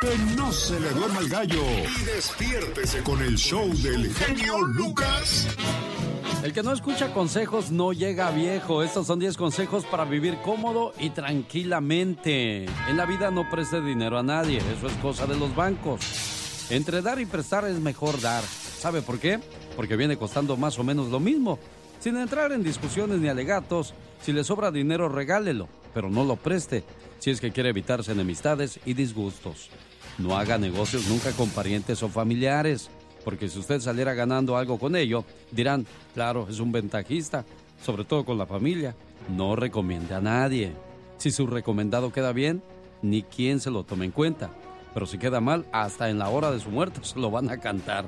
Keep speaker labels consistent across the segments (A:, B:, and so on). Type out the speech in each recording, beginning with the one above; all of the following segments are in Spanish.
A: Que no se le duerma el gallo y despiértese con el show del genio Lucas.
B: El que no escucha consejos no llega a viejo. Estos son 10 consejos para vivir cómodo y tranquilamente. En la vida no preste dinero a nadie, eso es cosa de los bancos. Entre dar y prestar es mejor dar. ¿Sabe por qué? Porque viene costando más o menos lo mismo. Sin entrar en discusiones ni alegatos, si le sobra dinero regálelo, pero no lo preste, si es que quiere evitarse enemistades y disgustos. No haga negocios nunca con parientes o familiares, porque si usted saliera ganando algo con ello, dirán, claro, es un ventajista, sobre todo con la familia. No recomiende a nadie. Si su recomendado queda bien, ni quien se lo tome en cuenta. Pero si queda mal, hasta en la hora de su muerte se lo van a cantar.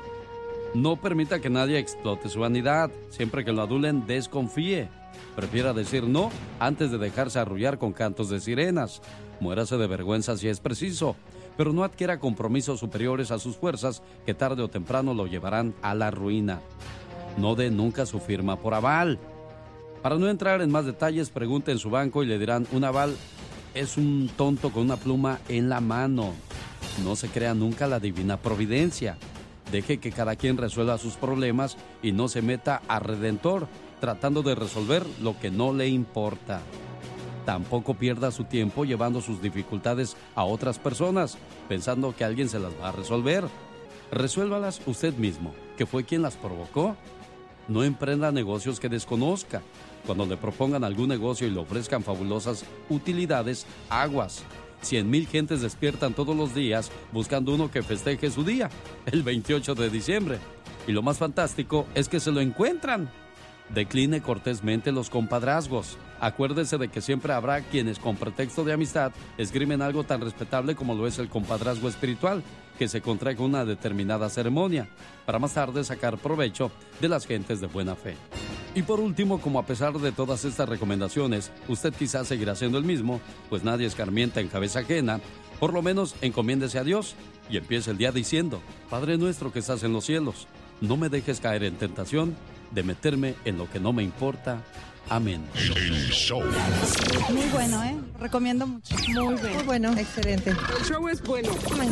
B: No permita que nadie explote su vanidad. Siempre que lo adulen, desconfíe. Prefiera decir no antes de dejarse arrullar con cantos de sirenas. Muérase de vergüenza si es preciso, pero no adquiera compromisos superiores a sus fuerzas que tarde o temprano lo llevarán a la ruina. No dé nunca su firma por aval. Para no entrar en más detalles, pregunte en su banco y le dirán, un aval es un tonto con una pluma en la mano. No se crea nunca la divina providencia. Deje que cada quien resuelva sus problemas y no se meta a redentor tratando de resolver lo que no le importa. Tampoco pierda su tiempo llevando sus dificultades a otras personas, pensando que alguien se las va a resolver. Resuélvalas usted mismo, que fue quien las provocó. No emprenda negocios que desconozca. Cuando le propongan algún negocio y le ofrezcan fabulosas utilidades, aguas. 100,000 gentes despiertan todos los días buscando uno que festeje su día, el 28 de diciembre. Y lo más fantástico es que se lo encuentran. Decline cortésmente los compadrazgos. Acuérdese de que siempre habrá quienes con pretexto de amistad esgrimen algo tan respetable como lo es el compadrazgo espiritual, que se contrae con una determinada ceremonia, para más tarde sacar provecho de las gentes de buena fe. Y por último, como a pesar de todas estas recomendaciones, usted quizás seguirá siendo el mismo, pues nadie escarmienta en cabeza ajena, por lo menos encomiéndese a Dios y empiece el día diciendo, Padre nuestro que estás en los cielos, no me dejes caer en tentación de meterme en lo que no me importa. Amén.
A: El show.
C: Muy bueno, ¿eh? Recomiendo mucho.
D: Muy bueno.
C: Excelente.
D: El show es bueno.
C: Me